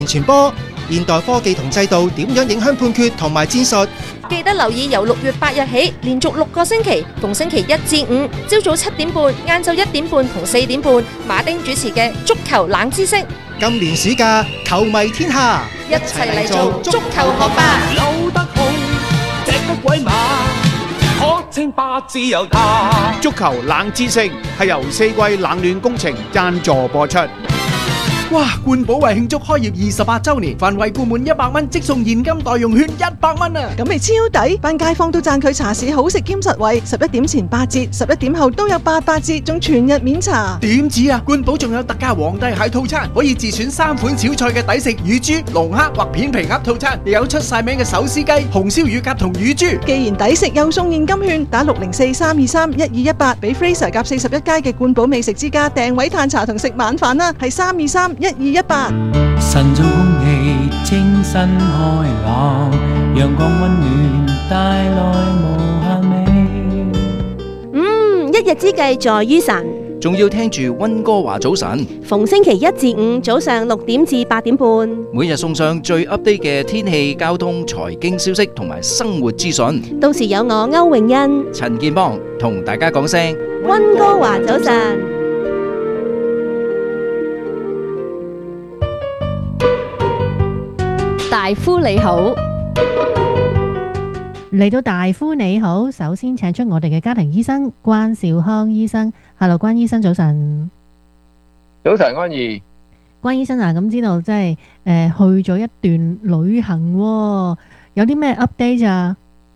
傳播現代科技同制度點樣影響判決同埋戰術？ 記得留意由6月8日起，連續6個星期，逢星期一至五，朝早7點半、晏晝1點半同4點半，馬丁主持嘅足球冷知識。 今年暑假，球迷天下， 一齊嚟做足球學霸。 扭得好，踢得鬼馬，可稱霸自由他。 足球冷知識係由四季冷暖工程贊助播出。 哇！冠寶為慶祝開業28週年，凡惠顧滿100蚊即送現金代用券100蚊啊！ 咁咪超抵，班街坊都讚佢茶市好食兼實惠，11點前8折，11點後都有88折，仲全日免查。 點止啊！冠寶仲有特價皇帝蟹套餐，可以自選3款小菜嘅抵食乳豬、龍蝦或片皮鴨套餐，亦有出晒名嘅手撕雞、紅燒乳鴿同乳豬。 既然抵食又送現金券，打604-323-1218俾 Fraser 夾41街嘅冠寶美食之家訂位嘆茶同食晚飯啦，係323-1218。 晨早空氣清新開朗，陽光溫暖帶來無限美。 一日之計在於晨， 仲要聽住溫哥華早晨， 逢星期1至5早上6點至8點半， 每日送上最 update 嘅天氣、交通、財經消息同埋生活資訊。 到時有我歐詠欣、 陳建邦同大家講聲溫哥華早晨。大夫你好， 嚟到大夫你好，首先請出我哋嘅家庭醫生關兆康醫生。Hello， 關醫生早晨。 早晨安怡。 關醫生啊，咁知道即係去咗一段旅行，有啲咩 update 咋？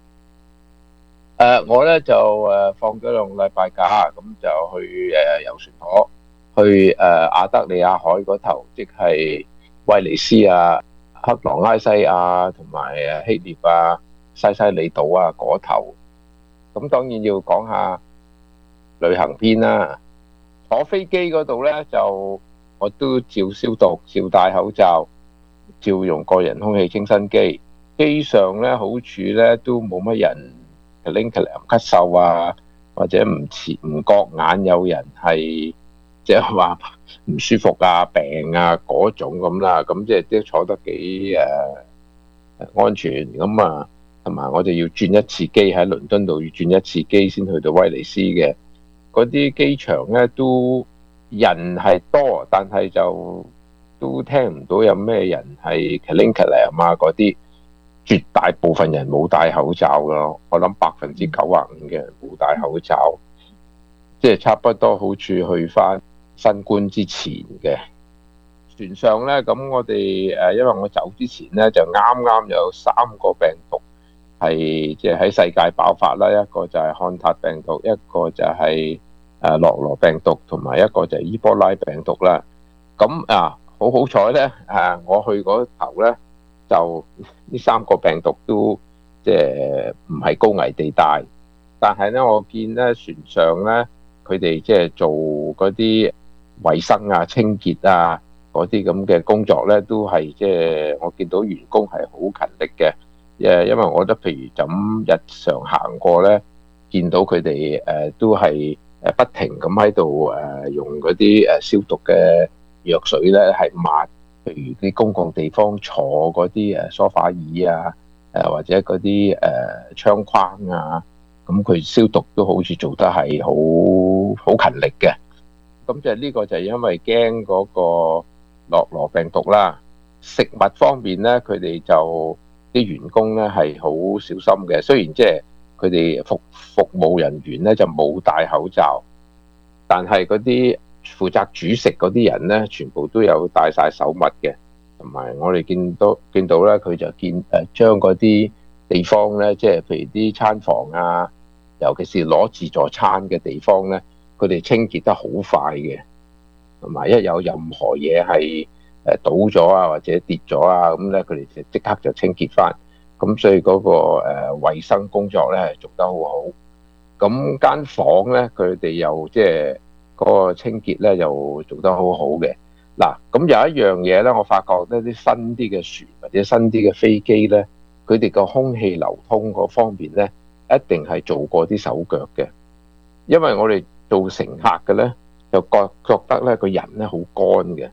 我咧就放咗2個禮拜假，咁就去遊船河，去亞得里亞海嗰頭，即係威尼斯啊、克羅埃西亞同埋希臘啊、西西里島啊嗰頭。咁當然要講下旅行篇啦。坐飛機嗰度咧就我都照消毒、照戴口罩、照用個人空氣清新機。機上咧好處咧都冇乜人咳嗽啊，或者唔覺眼有人係即係話唔舒服啊、病啊嗰種咁啦，咁即係都坐得幾安全咁啊。同埋我哋要轉一次機，喺倫敦度要轉一次機先去到威尼斯嘅。嗰啲機場咧都人係多，但係就都聽唔到有咩人係啊嗰啲，絕大部分人冇戴口罩咯。我諗95%嘅人冇戴口罩，即係差不多好似去翻新冠之前嘅。船上咧，咁我哋因為我走之前咧就啱有3個病毒係即係喺世界爆發啦，一個就係漢塔病毒，一個就係諾羅病毒，同埋一個就係伊波拉病毒啦。咁好彩咧，我去嗰頭咧就呢3個病毒都即係唔係高危地帶，但係咧我見咧船上咧佢哋即係做嗰啲衛生啊、清潔啊嗰啲咁嘅工作咧，都係即係我見到員工係好勤力嘅。因為我覺得譬如就咁日常行過咧，見到佢哋都係不停咁喺度用嗰啲消毒嘅藥水咧係抹，譬如啲公共地方坐嗰啲梳化椅啊，或者嗰啲窗框啊，咁佢消毒都好似做得係好勤力嘅。咁就呢個就係因為驚嗰個諾羅病毒啦。食物方面咧，佢哋就啲員工咧係好小心嘅，雖然即係佢哋服務人員咧就冇戴口罩，但係嗰啲負責煮食嗰啲人咧，全部都有戴晒手襪嘅。同埋我哋見到咧，佢就將嗰啲地方咧，即係譬如啲餐房啊，尤其是攞自助餐嘅地方咧，佢哋清潔得好快嘅。同埋一有任何嘢係倒咗啊，或者跌咗啊，咁咧佢哋就即刻就清潔翻。咁所以嗰個衛生工作咧係做得好好。咁間房咧，佢哋又即係嗰個清潔咧又做得好好嘅。嗱，咁有一樣嘢咧，我發覺呢啲新啲嘅船或者新啲嘅飛機咧，佢哋個空氣流通嗰方面咧，一定係做過啲手腳嘅。因為我哋做乘客嘅咧，就覺得咧個人咧好乾嘅。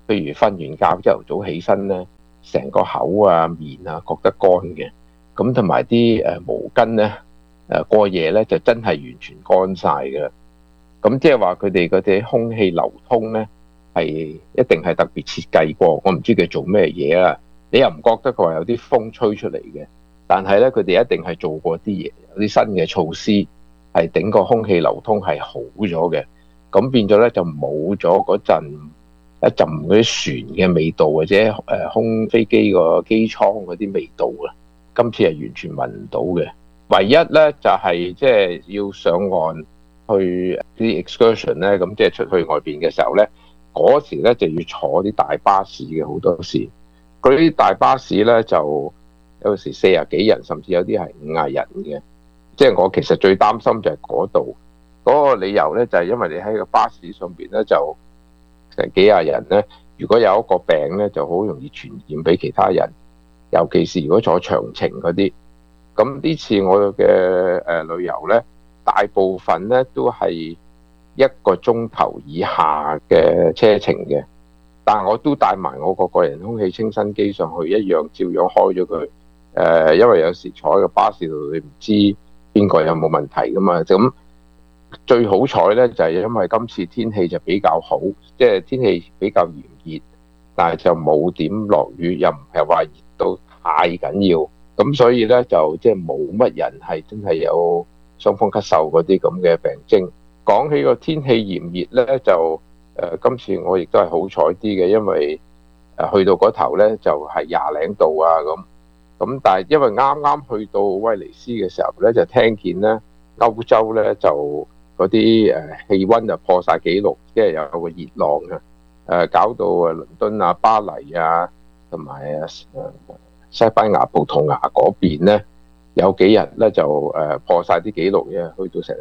譬如瞓完覺朝頭早起身咧，成個口啊、面啊覺得乾嘅，咁同埋啲毛巾咧過夜咧就真係完全乾晒㗎。咁即係話佢哋嗰啲空氣流通咧係一定係特別設計過，我唔知佢做咩嘢啦。你又唔覺得佢話有啲風吹出嚟嘅，但係咧佢哋一定係做過啲嘢，有啲新嘅措施係頂個空氣流通係好咗嘅。咁變咗咧就冇咗嗰陣一陣嗰啲船嘅味道，或者空飛機個機艙嗰啲味道啦。今次係完全聞唔到嘅。唯一咧就係即係要上岸去啲 excursion 咧，咁即係出去外邊嘅時候咧，嗰時咧就要坐啲大巴士嘅，好多時嗰啲大巴士咧就有時40幾人，甚至有啲係50人嘅。即係我其實最擔心就係嗰度。嗰個理由咧就係因為你喺個巴士上邊咧就成幾廿人咧，如果有一個病咧就好容易傳染俾其他人，尤其是如果坐長程嗰啲。咁呢次我嘅旅遊咧，大部分咧都係1個鐘頭以下嘅車程嘅，但我都帶埋我個人空氣清新機上去，一樣照樣開咗佢。因為有時坐喺個巴士度，你唔知邊個有冇問題噶嘛。咁最好彩咧就係因為今次天氣就比較好，即係天氣比較炎熱，但係就冇點落雨，又唔係話熱到太緊要。咁所以咧就即係冇乜人係真係有傷風咳嗽嗰啲咁嘅病徵。講起個天氣炎熱咧，就今次我亦都係好彩啲嘅，因為去到嗰頭咧就係20零度啊咁，但係因為啱啱去到威尼斯嘅時候咧，就聽見咧歐洲咧就嗰啲氣温就破晒紀錄，即係有個熱浪啊，搞到倫敦啊、巴黎啊同埋西班牙、葡萄牙嗰邊咧，有幾日咧就破晒啲紀錄嘅，去到成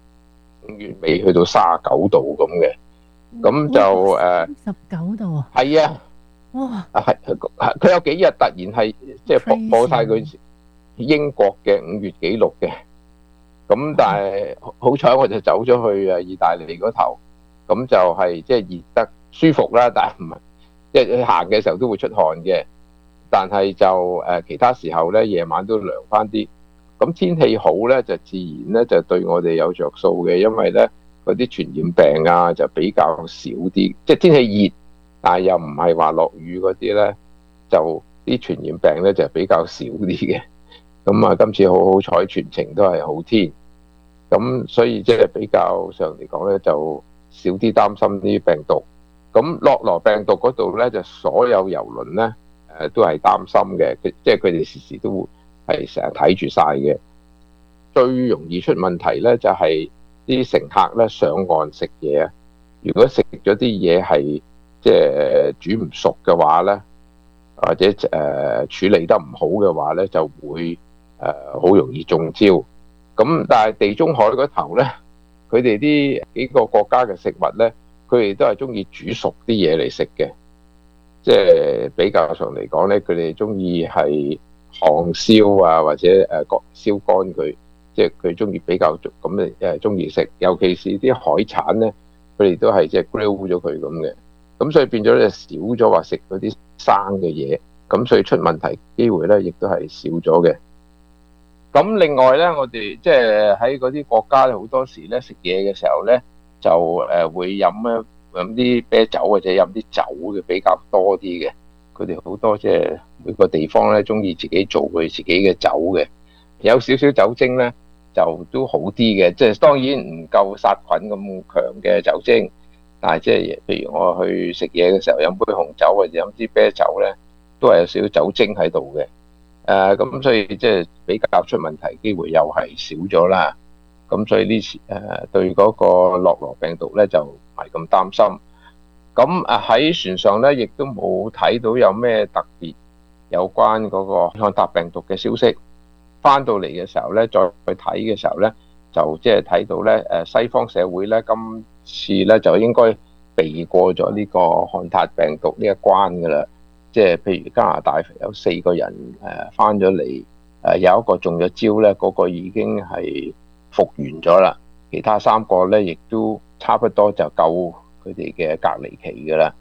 5月尾去到39度咁嘅，咁就 19度啊！ 係啊， 哇！ 係佢有幾日突然係即係破晒佢英國嘅5月紀錄嘅，咁但係好彩我就走咗去意大利嗰頭，咁就係即係熱得舒服啦，但係唔係即係行嘅時候都會出汗嘅。但係就其他時候咧，夜晚都涼翻啲。咁天氣好咧，就自然咧就對我哋有着數嘅，因為咧嗰啲傳染病啊就比較少啲。即係天氣熱，但係又唔係話落雨嗰啲咧，就啲傳染病咧就比較少啲嘅。咁啊，今次好彩，全程都係好天。咁所以即係比較上嚟講咧，就少啲擔心啲病毒。咁諾羅病毒嗰度咧，就所有郵輪咧。都係擔心嘅，即係佢哋時時都係成日睇住晒嘅。最容易出問題咧，就係啲乘客咧上岸食嘢啊。如果食咗啲嘢係即係煮唔熟嘅話咧，或者處理得唔好嘅話咧，就會好容易中招。咁但係地中海嗰頭咧，佢哋啲幾個國家嘅食物咧，佢哋都係中意煮熟啲嘢嚟食嘅。即係比較上嚟講咧，佢哋中意係烘燒啊，或者燒乾佢，即係佢中意比較咁中意食。尤其是啲海產咧，佢哋都係即係 grill 咗佢咁嘅。咁所以變咗咧少咗話食嗰啲生嘅嘢，咁所以出問題機會咧亦都係少咗嘅。咁另外咧，我哋即係喺嗰啲國家咧，好多時咧食嘢嘅時候咧，就會飲啲啤酒或者飲啲酒嘅比較多啲嘅，佢哋好多即係每個地方咧中意自己做佢自己嘅酒嘅，有少少酒精咧就都好啲嘅，即係當然唔夠殺菌咁強嘅酒精，但係即係譬如我去食嘢嘅時候飲杯紅酒或者飲啲啤酒咧，都係有少少酒精喺度嘅，咁所以即係比較出問題機會又係少咗啦。咁所以呢次對嗰個諾羅病毒咧就唔係咁擔心。咁喺船上咧亦都冇睇到有咩特別有關嗰個漢塔病毒嘅消息。翻到嚟嘅時候咧，再去睇嘅時候咧，就即係睇到咧西方社會咧今次咧就應該避過咗呢個漢塔病毒呢一關㗎啦。即係譬如加拿大有4個人翻咗嚟，有一個中咗招咧，嗰個已經係復原咗啦，其他3個咧亦都差不多就夠佢哋嘅隔離期㗎啦。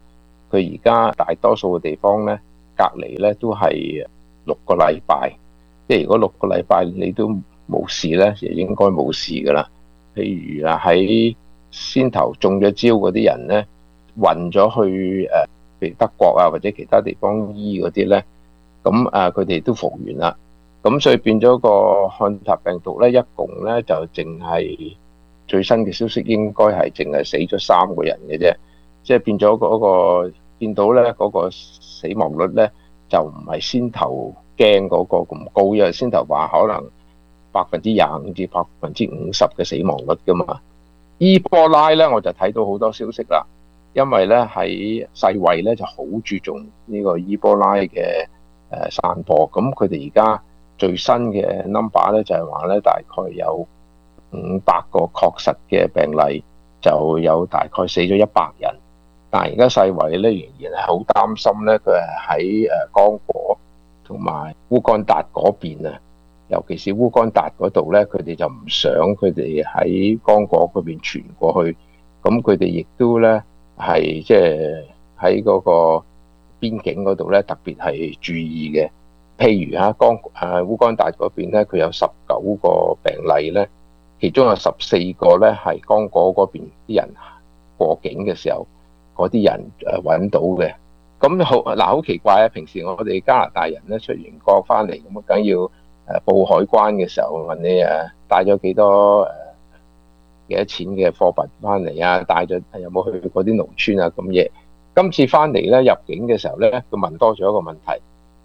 佢而家大多數嘅地方咧隔離咧都係6個禮拜，即係如果6個禮拜你都冇事咧，就應該冇事㗎啦。譬如喺先頭中咗招嗰啲人咧，運咗去譬如德國啊或者其他地方醫嗰啲咧，咁佢哋都復原啦。咁所以變咗個漢塔病毒咧，一共咧就淨係最新嘅消息應該係淨係死咗3個人嘅啫，即係變咗嗰個見到咧嗰個死亡率咧就唔係先頭驚嗰個咁高，因為先頭話可能25%至50%嘅死亡率噶嘛。伊波拉咧我就睇到好多消息啦，因為咧喺世衛咧就好注重呢個伊波拉嘅散播，咁佢哋而家最新嘅 number 咧就係話咧大概有500個確實嘅病例，就有大概死咗100人。但係而家世衛咧仍然係好擔心咧，佢係喺剛果同埋烏干達嗰邊啊，尤其是烏干達嗰度咧，佢哋就唔想佢哋喺剛果嗰邊傳過去，咁佢哋亦都咧係即係喺嗰個邊境嗰度咧特別係注意嘅。譬如烏干達嗰邊咧，佢有19個病例咧，其中有14個咧係剛果嗰邊啲人過境嘅時候嗰啲人揾到嘅。咁好奇怪啊！平時我哋加拿大人咧出完國翻嚟，咁梗要報海關嘅時候問你帶咗幾多錢嘅貨品翻嚟啊？帶咗有冇去過啲農村啊咁嘢？今次翻嚟咧入境嘅時候咧，佢問多咗一個問題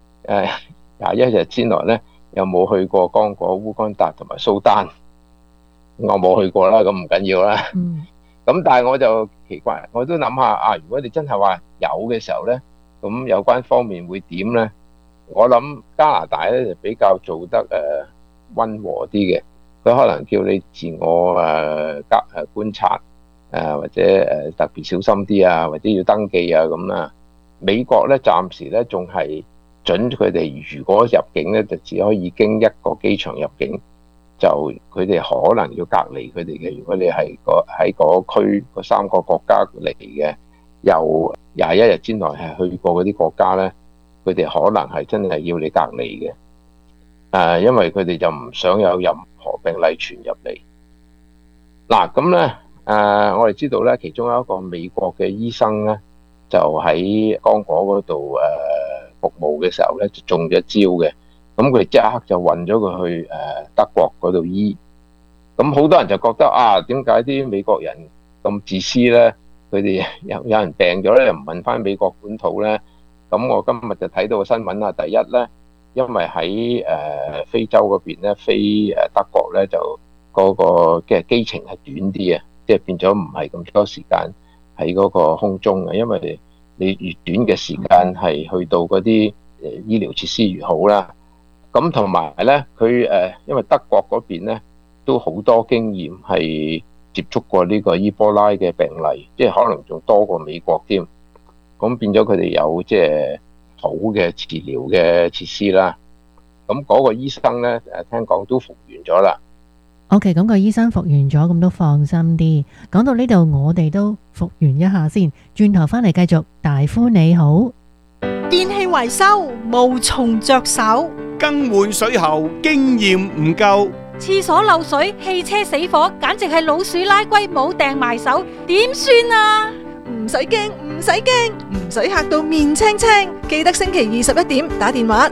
21日之內咧有冇去過剛果、烏干達同埋蘇丹？我冇去過啦，咁唔緊要啦。咁但係我就奇怪，我都諗下如果你真係話有嘅時候咧，咁有關方面會點咧？我諗加拿大咧就比較做得溫和啲嘅，佢可能叫你自我觀察或者特別小心啲啊，或者要登記啊咁啦。美國咧暫時咧仲係準佢哋如果入境咧就只可以經一個機場入境，就佢哋可能要隔離佢哋嘅。如果你係喺嗰區嗰3個國家嚟嘅，由21日之內係去過嗰啲國家咧，佢哋可能係真係要你隔離嘅。因為佢哋就唔想有任何病例傳入嚟。嗱咁咧我哋知道咧，其中有一個美國嘅醫生咧，就喺剛果嗰度服務嘅時候咧，就中咗招嘅。咁佢即刻就運咗佢去德國嗰度醫。咁好多人就覺得點解啲美國人咁自私咧？佢哋有人病咗咧，又唔問翻美國本土咧？咁我今日就睇到個新聞啦。第一咧，因為喺非洲嗰邊咧，飛德國咧，就嗰個嘅機程係短啲啊，即係變咗唔係咁多時間喺嗰個空中啊。因為你越短嘅時間係去到嗰啲醫療設施越好啦。咁同埋咧，佢因為德國嗰邊咧都好多經驗係接觸過呢個伊波拉嘅病例，即係可能仲多過美國添。咁變咗佢哋有即係好嘅治療嘅設施啦。咁嗰個醫生咧聽講都復原咗啦。 OK， 咁個醫生復原咗，咁都放心啲。講到呢度，我哋都復原一下先。轉頭翻嚟繼續，大夫你好。 電器維修無從着手， 更換水喉經驗唔夠， 廁所漏水、汽車死火，簡直係老鼠拉龜冇掟埋手，點算啊？ 唔使驚，唔使驚，唔使嚇到面青青。記得星期21點打電話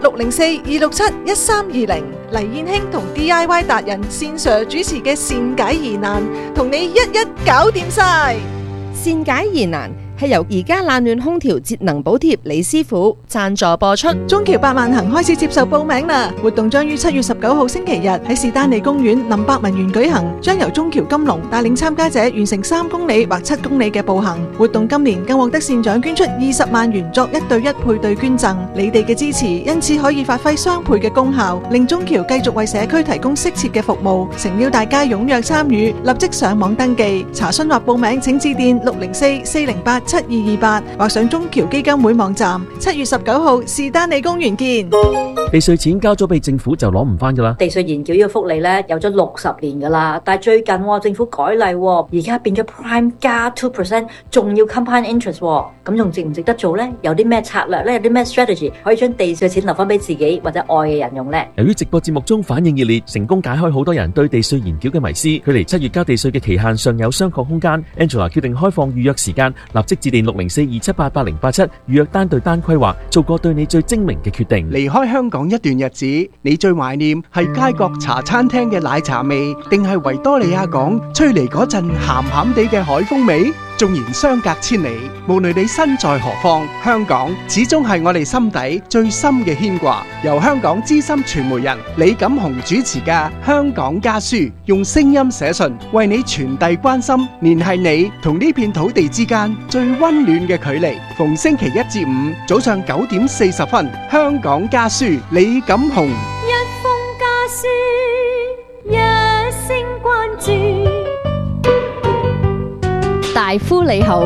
604-267-1320，黎燕卿同 DIY 達人線上主持嘅善解疑難，同你一一搞掂晒。 善解疑難係由而家冷暖空調節能補貼李師傅贊助播出。 中橋百萬行開始接受報名啦！活動將於7月19號星期日喺士丹利公園林百文園舉行，將由中橋金龍帶領參加者完成3公里或7公里嘅步行。活動今年更獲得善長捐出20萬元作1對1配對捐贈。你哋嘅支持因此可以發揮雙倍嘅功效，令中橋繼續為社區提供適切嘅服務。誠邀大家踴躍參與，立即上網登記。查詢或報名請致電604-408 7228或上中僑基金會網站。7月19號士丹利公園見。 地稅錢交咗俾政府就攞唔返㗎啦。 地稅延繳呢個福利咧有咗60年㗎啦，但係最近政府改例，而家變咗 Prime 加 2%， 仲要 compound interest，咁仲值唔值得做呢？有啲咩策略呢？有啲咩 strategy 可以將地稅錢留返俾自己或者愛嘅人用呢？ 由於直播節目中反應熱烈，成功解開好多人對地稅延繳嘅迷思。距離7月交地稅嘅期限尚有商榷空間。Angela 決定開放預約時間，立即致電60427888087預約單對單規劃，做個對你最精明嘅決定。 離開香港一段日子，你最懷念係街角茶餐廳嘅奶茶味，定係維多利亞港吹嚟嗰陣鹹鹹地嘅海風味？縱然相隔千里，無論你身在何方，香港始終係我哋心底最深嘅牽掛。由香港資深傳媒人李錦雄主持嘅《香港家書》，用聲音寫信，為你傳遞關心，聯繫你同呢片土地之間最溫暖嘅距離。逢星期一至五早上9點40分，《香港家書》李錦雄。 一封家書，一聲關注。大夫你好，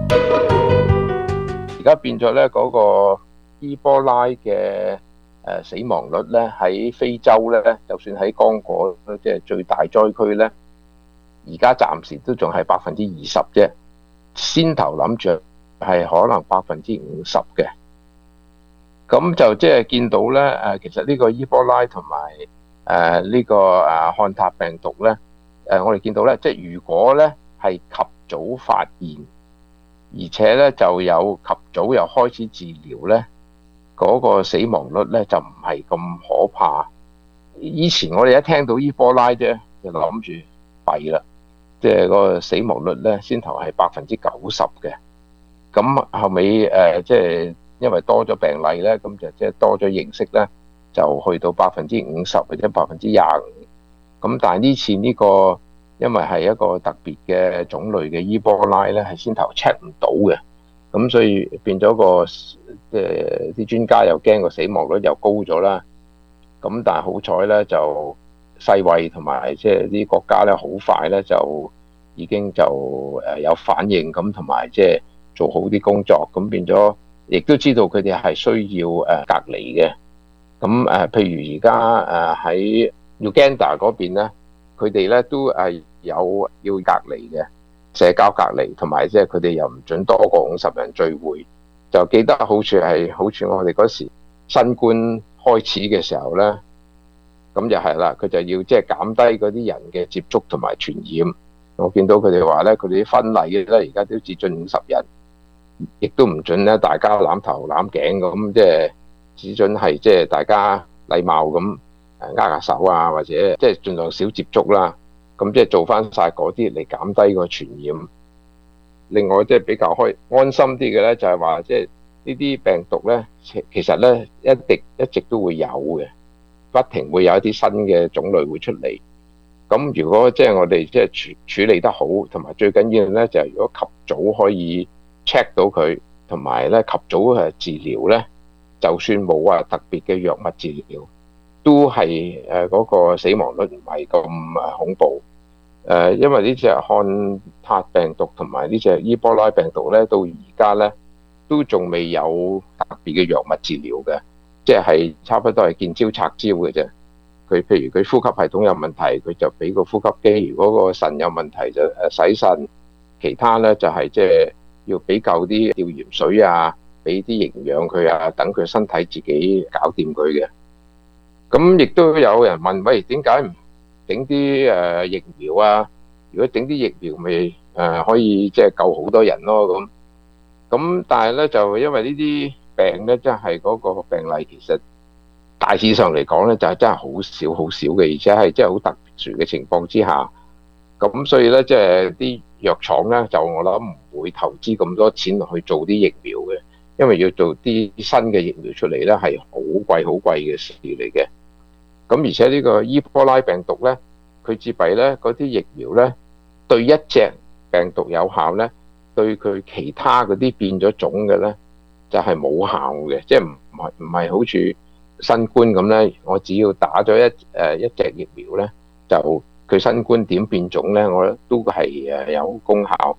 而家變咗咧嗰個伊波拉嘅死亡率咧，喺非洲咧，就算喺剛果即係最大災區咧，而家暫時都仲係20%啫。先頭諗住係可能50%嘅，咁就即係見到咧其實呢個伊波拉同埋呢個漢塔病毒咧，我哋見到咧，即係如果咧係及早發現，而且咧就有及早又開始治療咧，嗰個死亡率咧就唔係咁可怕。以前我哋一聽到伊波拉啫，就諗住弊啦，即係個死亡率咧先頭係90%嘅。咁後尾即係因為多咗病例咧，咁就即係多咗認識咧，就去到50%或者25%。咁但係呢次呢個因為係一個特別嘅種類嘅伊波拉咧，係先頭 check 唔到嘅，咁所以變咗個啲專家又驚個死亡率又高咗啦。咁但係好彩咧，就世衛同埋即係啲國家咧，好快咧就已經就有反應，咁同埋即係做好啲工作，咁變咗亦都知道佢哋係需要隔離嘅。咁譬如而家喺 Uganda 嗰邊咧，佢哋咧都係有要隔離嘅，社交隔離，同埋即係佢哋又唔准多過50人聚會。就記得好似我哋嗰時新冠開始嘅時候咧，咁就係啦，佢就要即係減低嗰啲人嘅接觸同埋傳染。我見到佢哋話咧，佢哋啲婚禮咧而家都只准50人，亦都唔准咧大家攬頭攬頸咁，即係只准係即係大家禮貌咁握下手啊，或者即係盡量少接觸啦。咁即係做翻晒嗰啲嚟減低個傳染。另外即係比較安心啲嘅咧，就係話即係呢啲病毒咧，其實咧一直都會有嘅，不停會有一啲新嘅種類會出嚟。咁如果即係我哋即係處理得好，同埋最緊要咧就係如果及早可以 check 到佢，同埋咧及早治療咧，就算冇話特別嘅藥物治療，都係嗰個死亡率唔係咁恐怖。因為呢隻漢塔病毒同埋呢隻伊波拉病毒咧，到而家咧都仲未有特別嘅藥物治療嘅，即係差不多係見招拆招嘅啫。佢譬如佢呼吸系統有問題，佢就俾個呼吸機；如果個腎有問題就洗腎。其他咧就係即係要俾夠啲吊鹽水啊，俾啲營養佢啊，等佢身體自己搞掂佢嘅。咁亦都有人問：喂，點解唔整啲疫苗啊？如果整啲疫苗咪可以即係救好多人咯咁。但係咧就因為呢啲病咧，真係嗰個病例其實大致上嚟講咧，就係真係好少好少嘅，而且係真係好特殊嘅情況之下。咁所以咧，即係啲藥廠咧，就我諗唔會投資咁多錢落去做啲疫苗嘅，因為要做啲新嘅疫苗出嚟咧，係好貴好貴嘅事嚟嘅。咁而且呢個伊波拉病毒咧，佢自閉咧嗰啲疫苗咧，對一隻病毒有效咧，對佢其他嗰啲變咗種嘅咧，就係冇效嘅，即係唔係好似新冠咁咧，我只要打咗一隻疫苗咧，就佢新冠點變種咧，我都係有功效。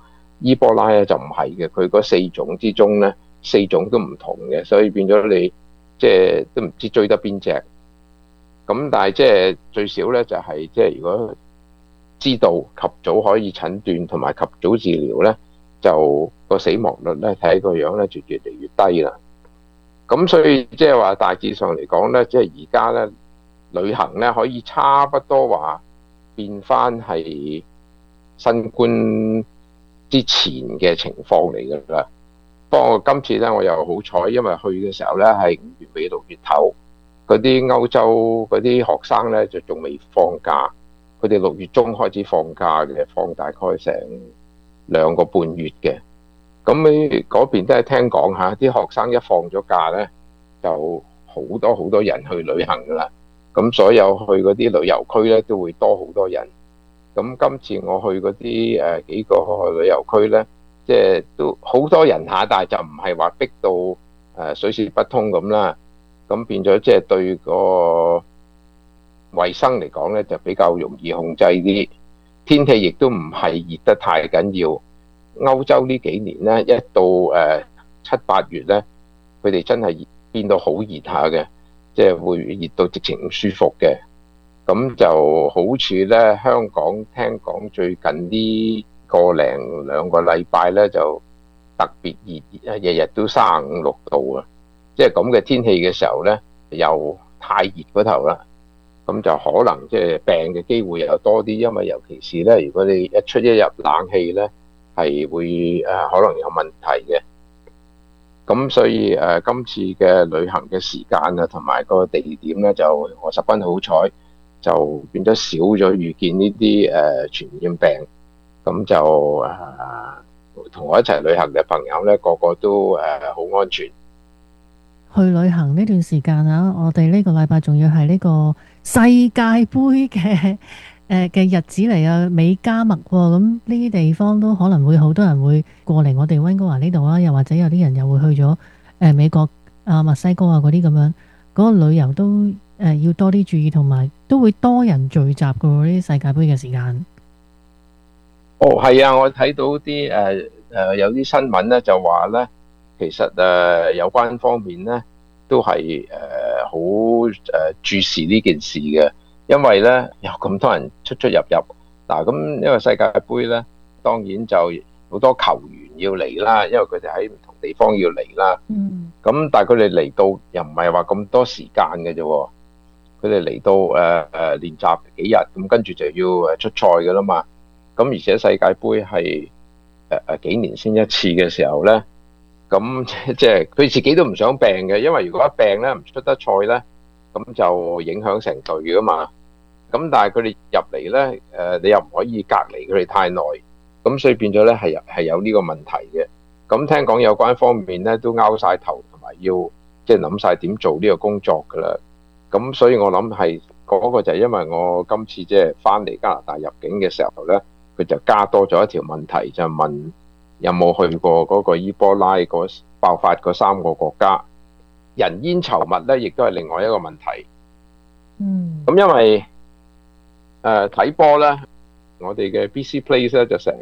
伊波拉咧就唔係嘅，佢嗰4種之中咧4種都唔同嘅，所以變咗你即係都唔知追得邊隻。咁但係即係最少咧就係即係如果知道及早可以診斷同埋及早治療咧，就個死亡率咧睇個樣咧就越嚟越低啦。咁所以即係話大致上嚟講咧，即係而家咧旅行咧可以差不多話變翻係新冠之前嘅情況嚟㗎啦。不過今次咧我又好彩，因為去嘅時候咧係5月尾6月頭，嗰啲歐洲嗰啲學生咧就仲未放假，佢哋6月中開始放假嘅，放大概成2個半月嘅。咁你嗰邊都係聽講嚇，啲學生一放咗假咧，就好多人去旅行㗎啦。咁所有去嗰啲旅遊區咧都會多好多人。咁今次我去嗰啲幾個旅遊區咧，即係都好多人下，但係就唔係話逼到水泄不通咁啦。咁變咗即係對個衞生嚟講咧，就比較容易控制啲。天氣亦都唔係熱得太緊要。歐洲呢幾年咧，一到7、8月咧，佢哋真係變到好熱下嘅，即係會熱到直情唔舒服嘅。咁就好處咧，香港聽講最近呢個零2個禮拜咧，就特別熱，日日都35、6度啊！即係咁嘅天氣嘅時候咧，又太熱嗰頭啦，咁就可能即係病嘅機會又多啲，因為尤其是咧，如果你一出一入冷氣咧，係會可能有問題嘅。咁所以今次嘅旅行嘅時間啊，同埋個地點咧，就我十分好彩，就變咗少咗遇見呢啲傳染病。咁就同我一齊旅行嘅朋友咧，個個都好安全。 去旅行呢段時間啊，我哋呢個禮拜仲要係呢個世界盃嘅日子嚟啊，美加墨喎，咁呢啲地方都可能會好多人會過嚟我哋溫哥華呢度啊，又或者有啲人又會去咗美國啊、墨西哥啊嗰啲咁樣，嗰個旅遊都要多啲注意，同埋都會多人聚集㗎喎，呢啲世界盃嘅時間。 哦，係啊，我睇到啲有啲新聞咧，就話咧，其實有關方面咧都係好注視呢件事嘅。因為咧有咁多人出入嗱，咁因為世界盃咧，當然就好多球員要嚟啦，因為佢哋喺唔同地方要嚟啦。咁但係佢哋嚟到又唔係話咁多時間嘅啫，佢哋嚟到練習幾日，咁跟住就要出賽㗎啦嘛。咁而且世界盃係幾年先一次嘅時候咧，咁即係佢自己都唔想病嘅，因為如果一病咧唔出得賽咧，咁就影響成隊㗎嘛。咁但係佢哋入嚟咧，你又唔可以隔離佢哋太耐，咁所以變咗咧係有呢個問題嘅。咁聽講有關方面咧都拗晒頭，同埋要即係諗晒點做呢個工作㗎啦。咁所以我諗係嗰個就係因為我今次即係翻嚟加拿大入境嘅時候咧，佢就加多咗一條問題，就問有冇去過嗰個伊波拉嗰爆發嗰3個國家。人煙稠密咧，亦都係另外一個問題。咁因為睇波咧，我哋嘅 BC Place 咧就成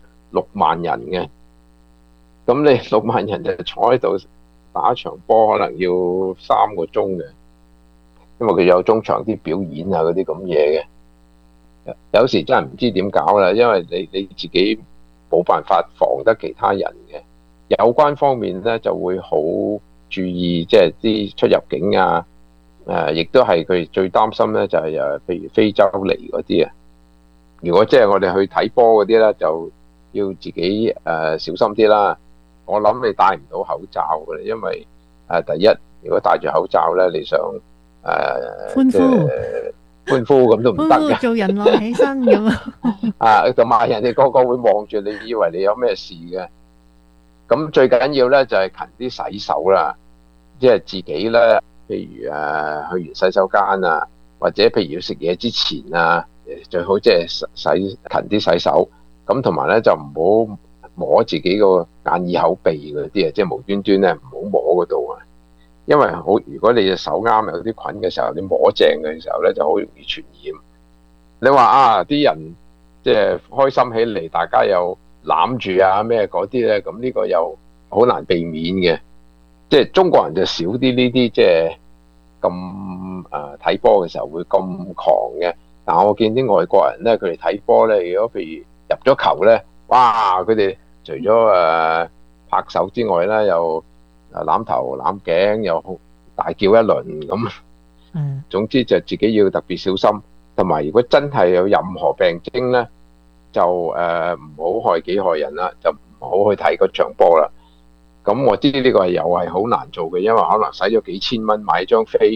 6萬人嘅，咁你6萬人就坐喺度打一場波，可能要3個鐘嘅，因為佢有中場啲表演啊嗰啲咁嘢嘅，有時真係唔知點搞啦，因為你自己冇辦法防得其他人嘅，有關方面咧就會好注意，即係啲出入境啊。亦都係佢最擔心咧，就係譬如非洲嚟嗰啲啊。如果即係我哋去睇波嗰啲咧，就要自己小心啲啦。我諗你戴唔到口罩嘅，因為第一，如果戴住口罩咧，你想歡呼咁都唔得嘅， 做人浪起身咁同埋人哋個個會望住你，以為你有咩事嘅。咁最緊要咧就係勤啲洗手啦，即係自己咧。譬如去完洗手間啊，或者譬如要食嘢之前啊，最好即係勤啲洗手。咁同埋咧就唔好摸自己個眼耳口鼻嗰啲啊，即係無端端咧唔好摸嗰度啊。因為如果你隻手啱有啲菌嘅時候，你摸正嘅時候咧就好容易傳染。你話啲人即係開心起嚟，大家又攬住啊咩嗰啲咧，咁呢個又好難避免嘅。即係中國人就少啲呢啲即係咁睇波嘅時候會咁狂嘅。但我見啲外國人咧，佢哋睇波咧，如果譬如入咗球咧，哇！佢哋除咗拍手之外咧，又攬頭攬頸，又大叫一輪咁。總之就自己要特別小心，同埋如果真係有任何病徵咧，就唔好害己害人啦，就唔好去睇嗰場波啦。咁我知呢個又係好難做嘅，因為可能使咗幾千蚊買張飛，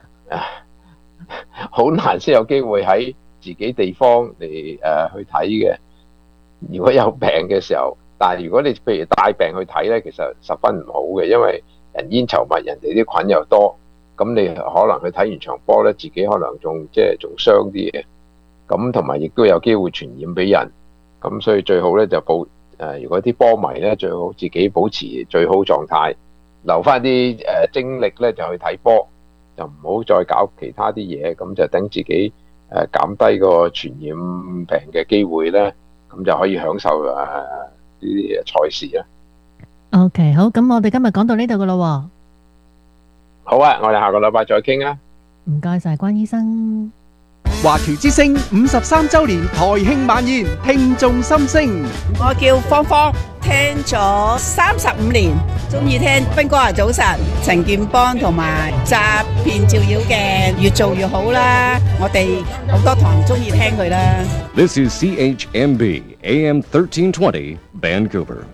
好難先有機會喺自己地方嚟去睇嘅。如果有病嘅時候，但係如果你譬如帶病去睇咧，其實十分唔好嘅，因為人煙稠密，人哋啲菌又多，咁你可能去睇完場波咧，自己可能仲傷啲嘅，咁同埋亦都有機會傳染俾人，咁所以最好咧就如果啲波迷咧，最好自己保持最好狀態，留翻啲精力咧就去睇波，就唔好再搞其他啲嘢，咁就等自己減低個傳染病嘅機會咧，咁就可以享受呢啲賽事啦。 OK， 好，咁我哋今日講到呢度噶咯。 好啊，我哋下個禮拜再傾啊。 唔該晒關醫生。 華僑之聲53周年台慶晚宴，聽眾心聲。 我叫芳芳，聽咗35年，中意聽斌哥啊早晨，陳健邦同埋詐騙照妖嘅，越做越好啦。我哋好多堂中意聽佢啦。 This is CHMB AM 1320 Vancouver。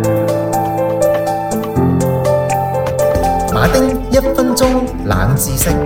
馬丁1分鐘冷知識。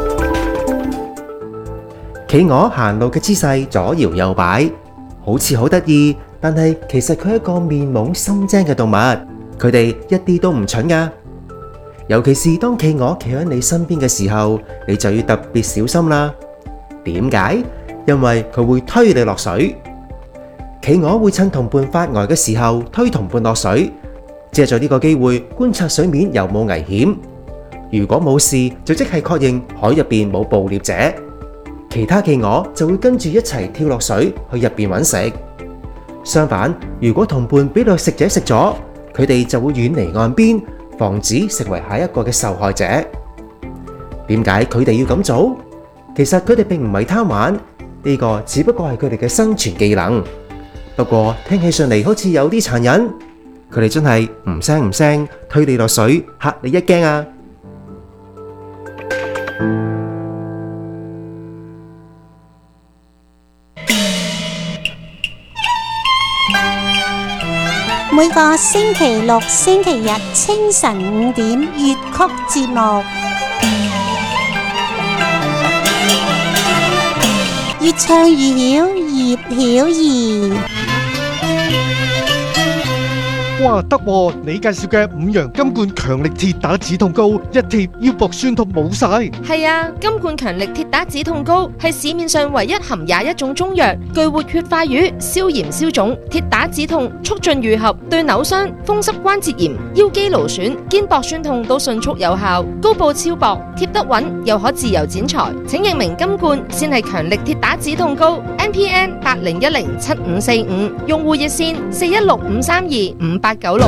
企鵝行路嘅姿勢左搖右擺，好似好得意，但係其實佢係一個面懵心精嘅動物，佢哋一啲都唔蠢㗎。尤其是當企鵝企喺你身邊嘅時候，你就要特別小心啦。點解？因為佢會推你落水。企鵝會趁同伴發呆嘅時候推同伴落水，借助呢個機會觀察水面有冇危險。如果冇事，就即係確認海入邊冇捕獵者。其他企鵝就會跟住一齊跳落水去入邊揾食。相反，如果同伴俾掠食者食咗，佢哋就會遠離岸邊，防止成為下一個嘅受害者。點解佢哋要咁做？其實佢哋並唔係貪玩，呢個只不過係佢哋嘅生存技能。不過聽起上嚟好似有啲殘忍，佢哋真係唔聲唔聲推你落水，嚇你一驚啊！ 每個星期六、星期日清晨5點粵曲節目，越唱越曉，葉曉儀。 哇，得喎！你介紹嘅五羊金冠強力鐵打止痛膏，一貼腰膊酸痛冇晒。 係啊，金冠強力鐵打止痛膏係市面上唯一含21種中藥，具活血化瘀、消炎消腫、鐵打止痛、促進愈合，對扭傷、風濕關節炎、腰肌勞損、肩膊酸痛都迅速有效。膏布超薄，貼得穩，又可自由剪裁。請認明金冠先係強力鐵打止痛膏 ，NPN 80107545，用戶熱線416-532-5896。